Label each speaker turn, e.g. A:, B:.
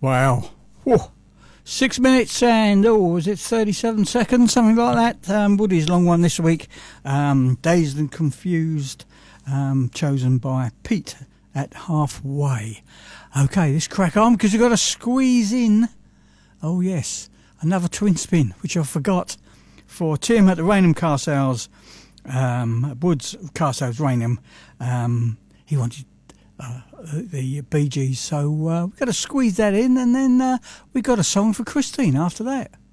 A: Wow. Whew. 6 minutes and, was it 37 seconds? Something like that. Woody's long one this week. Dazed and Confused, chosen by Pete at Halfway. Okay, let's crack on because we've got to squeeze in, oh yes, another twin spin, which I forgot, for Tim at the Rainham Car Sales, Woods Car Sales Rainham. He wanted the Bee Gees, so we've got to squeeze that in, and then we got a song for Christine after that.